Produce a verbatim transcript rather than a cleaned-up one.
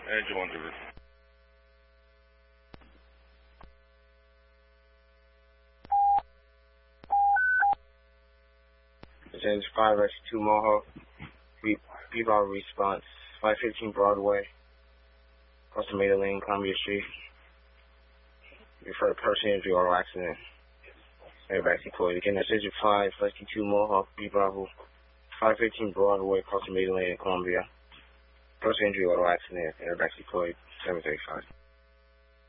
Angel on River. Presents five X two Mohawk. Bebop response. five fifteen Broadway. Across the Maiden Lane, Columbia Street. Refer to person injury auto accident. Airbags deployed. Again, that's Engine five, two Mohawk, B Bravo. five fifteen Broadway, across the Maiden Lane in Columbia. Person injury auto accident. Airbags deployed. seven thirty-five.